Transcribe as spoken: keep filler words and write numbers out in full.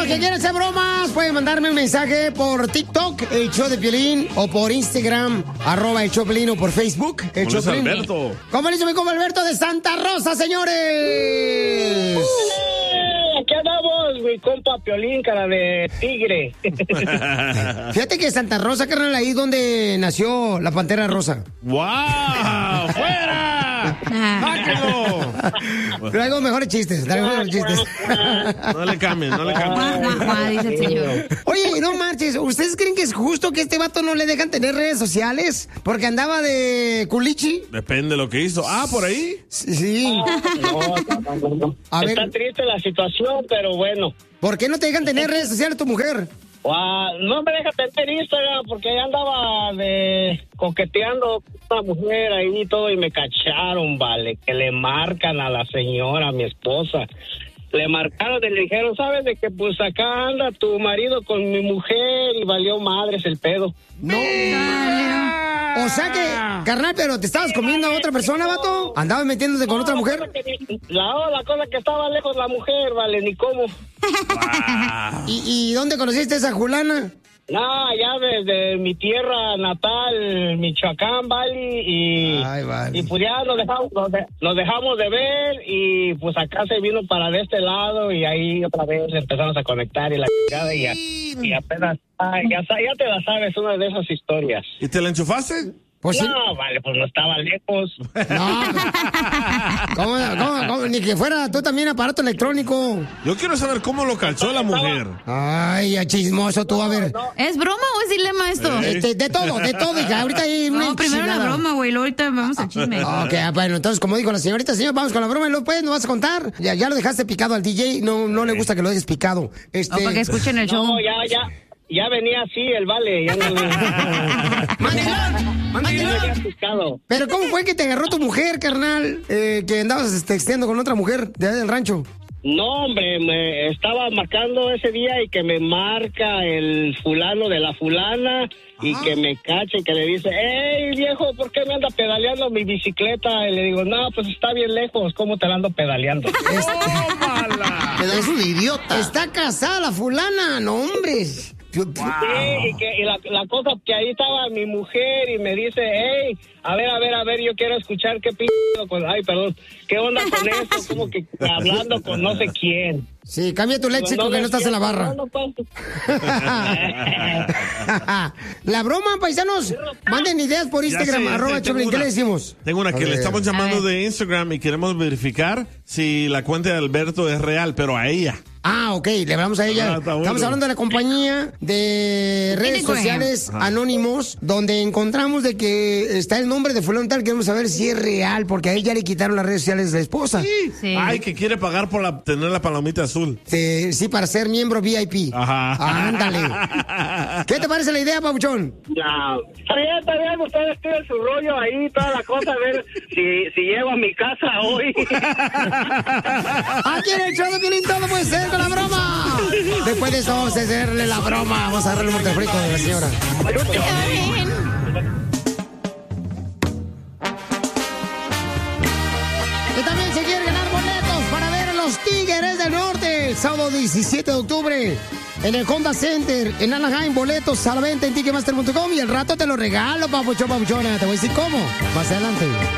que quieran hacer bromas, pueden mandarme un mensaje por TikTok, el show de Piolín, o por Instagram, arroba el show de Piolín, o por Facebook, el show de Piolín. Alberto. ¿Cómo le hizo mi compa Alberto de Santa Rosa, señores? ¡Uh! Aquí andamos, mi compa Piolín, cara de tigre. Fíjate que Santa Rosa, carnal, ahí donde nació la Pantera Rosa. ¡Wow! ¡Fuera! ¡Sáquenlo! Traigo mejores chistes, traigo mejores chistes. No le cambien, no le cambien. Guau, guau, dice el señor. Oye, no marches, ¿ustedes creen que es justo que este vato no le dejan tener redes sociales? Porque andaba de culichi. Depende de lo que hizo. Ah, ¿por ahí? Sí. No, no, no, no. A ver. Está triste la situación, pero bueno. ¿Por qué no te dejan tener redes sociales tu mujer? Ah, no me deja tener Instagram porque ella andaba de coqueteando con una mujer ahí y todo y me cacharon, vale, que le marcan a la señora, a mi esposa. Le marcaron y le dijeron, ¿sabes de que pues acá anda tu marido con mi mujer y valió madres el pedo? No. O sea que, carnal, pero te estabas comiendo a otra persona, vato. ¿Andabas metiéndote con otra mujer? La, la cosa que estaba lejos la mujer, vale, ni cómo. Wow. ¿Y, ¿Y dónde conociste a esa Julana? No, ya desde mi tierra natal, Michoacán, vale, y, Ay, vale. y pues ya nos dejamos, nos, de, nos dejamos de ver y pues acá se vino para de este lado y ahí otra vez empezamos a conectar y la chingada y, y apenas, ay, ya, ya te la sabes, una de esas historias. ¿Y te la enchufaste? Pues sí. No, vale, pues no estaba lejos. No. ¿Cómo, cómo, cómo? Ni que fuera tú también aparato electrónico. Yo quiero saber cómo lo calzó la mujer. Ay, ya chismoso tú, a ver. ¿Es broma o es dilema esto? Este, de todo, de todo, hija. Ahorita hay una No, primero la enchilada. broma, güey, luego ahorita vamos al chisme. Ok, bueno, entonces, como dijo la señorita, señor, vamos con la broma y luego pues, ¿no vas a contar? Ya, ya lo dejaste picado al D J, no, no le gusta que lo dejes picado. Este... O para que escuchen el show. No, ya, ya, ya venía así el vale, ya no ¡Mandilón! pescado. Pero ¿cómo fue que te agarró tu mujer, carnal? Eh, que andabas texteando con otra mujer de allá del rancho. No, hombre, me estaba marcando ese día y que me marca el fulano de la fulana y Ajá. que me cacha y que le dice, hey, viejo, ¿por qué me anda pedaleando mi bicicleta? Y le digo, no, pues está bien lejos, ¿cómo te la ando pedaleando? Pero es un idiota. Está casada la fulana, no, hombre. Sí, y, que, y la, la cosa que ahí estaba mi mujer y me dice, hey, a ver, a ver, a ver, yo quiero escuchar qué p***, con, ay, perdón, qué onda con esto, como que hablando con no sé quién. Sí, cambia tu léxico No, no, que no estás en la barra. no, no, no, La broma, paisanos, manden ideas por Instagram, Ya sé, arroba tengo Choplin, ¿qué una. le decimos? Tengo una A que le ver. estamos llamando de Instagram y queremos verificar si la cuenta de Alberto es real, pero a ella. Ah, ok, le hablamos a ella. Ah, está bueno. Estamos hablando de la compañía de redes Instagram. sociales Ajá. Anónimos, donde encontramos de que está el nombre de fulano tal. Queremos saber si es real, porque a ella le quitaron las redes sociales de la esposa. Sí, Sí. Ay, que quiere pagar por la, tener la palomita azul. sí, para ser miembro V I P. Ajá. Ándale. ¿Qué te parece la idea, Pabuchón? Ya, está bien, está bien, ustedes tienen su rollo ahí, toda la cosa, a ver si, si llego a mi casa hoy. Aquí en el show de Piolín todo puede ser con la broma. Después de eso vamos a hacerle la broma. Vamos a darle un mortefrico de la señora. Y también se quiere ganar boletos para ver a los Tigres del Norte el sábado diecisiete de octubre en el Honda Center en Anaheim. Boletos a la venta en ticketmaster punto com y el rato te lo regalo, papuchón, papuchona. Te voy a decir cómo. Más adelante.